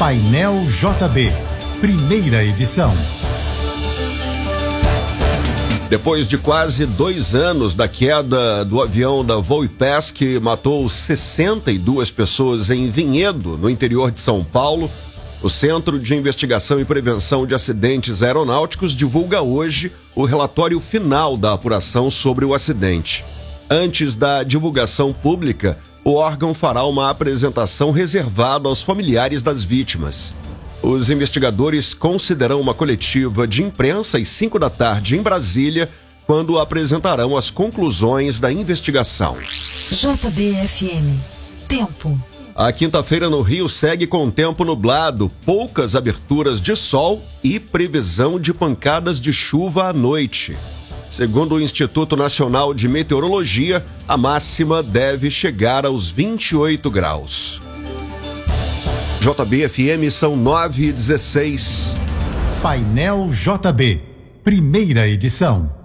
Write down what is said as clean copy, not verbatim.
Painel JB, primeira edição. Depois de quase 2 anos da queda do avião da Volpes, que matou 62 pessoas em Vinhedo, no interior de São Paulo, o Centro de Investigação e Prevenção de Acidentes Aeronáuticos divulga hoje o relatório final da apuração sobre o acidente. Antes da divulgação pública, o órgão fará uma apresentação reservada aos familiares das vítimas. Os investigadores concederão uma coletiva de imprensa às 5 da tarde em Brasília, quando apresentarão as conclusões da investigação. JBFM. Tempo. A quinta-feira no Rio segue com tempo nublado, poucas aberturas de sol e previsão de pancadas de chuva à noite. Segundo o Instituto Nacional de Meteorologia, a máxima deve chegar aos 28 graus. JBFM são 9h16. Painel JB, primeira edição.